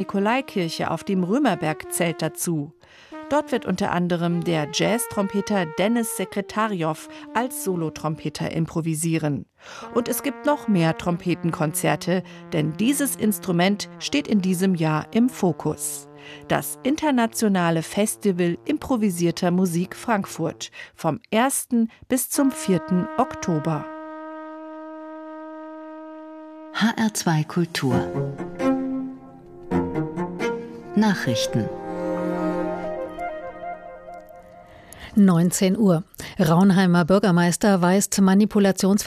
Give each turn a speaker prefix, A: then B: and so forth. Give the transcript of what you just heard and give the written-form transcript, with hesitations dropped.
A: Nikolaikirche auf dem Römerberg zählt dazu. Dort wird unter anderem der Jazz-Trompeter Dennis Sekretarjow als Solotrompeter improvisieren. Und es gibt noch mehr Trompetenkonzerte, denn dieses Instrument steht in diesem Jahr im Fokus. Das internationale Festival improvisierter Musik Frankfurt vom 1. bis zum 4. Oktober.
B: HR2 Kultur Nachrichten
C: 19 Uhr. Raunheimer Bürgermeister weist Manipulationsversuche